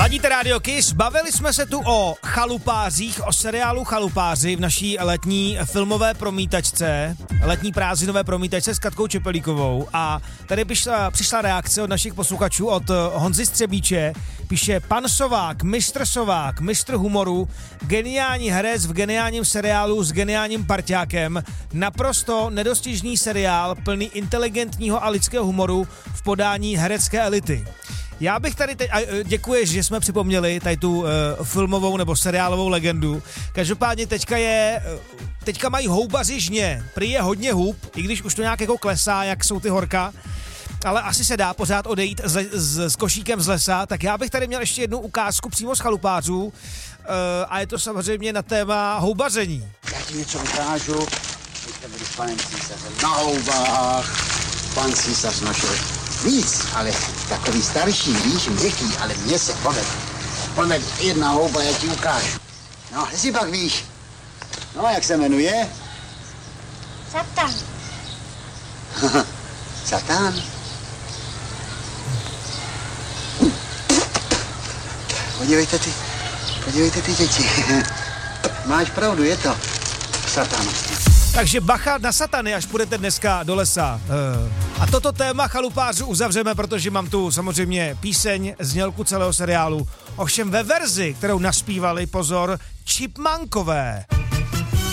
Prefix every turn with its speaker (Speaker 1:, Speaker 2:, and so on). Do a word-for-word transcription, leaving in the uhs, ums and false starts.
Speaker 1: Ladíte Radio Kiss, bavili jsme se tu o chalupářích, o seriálu Chalupáři v naší letní filmové promítačce, letní prázdninové promítačce s Katkou Čepelíkovou a tady přišla, přišla reakce od našich posluchačů, od Honzy Střebíče, píše pan Sovák, mistr Sovák, mistr humoru, geniální herec v geniálním seriálu s geniálním parťákem, naprosto nedostižný seriál plný inteligentního a lidského humoru v podání herecké elity. Já bych tady teď, a děkuji, že jsme připomněli tady tu uh, filmovou nebo seriálovou legendu. Každopádně teďka je, teďka mají houbaři žně. Prý je hodně hub, i když už to nějak jako klesá, jak jsou ty horka. Ale asi se dá pořád odejít z, z, s košíkem z lesa. Tak já bych tady měl ještě jednu ukázku přímo z chalupářů. Uh, a je to samozřejmě na téma houbaření.
Speaker 2: Já ti něco ukážu. Teďka budu s panem císařem na houbách. Pan císař našel víc, ale takový starší, víš, měkký, ale mně se povedl. Povedl jedna houba, já ti ukážu. No, jestli pak víš. No, jak se jmenuje?
Speaker 3: Satan.
Speaker 2: Satan? Podívejte ty, podívejte ty děti. Máš pravdu, je to Satan.
Speaker 1: Takže bacha na satany, až půjdete dneska do lesa. A toto téma chalupářů uzavřeme, protože mám tu samozřejmě píseň, znělku celého seriálu. Ovšem ve verzi, kterou naspívali, pozor, Chipmunkové.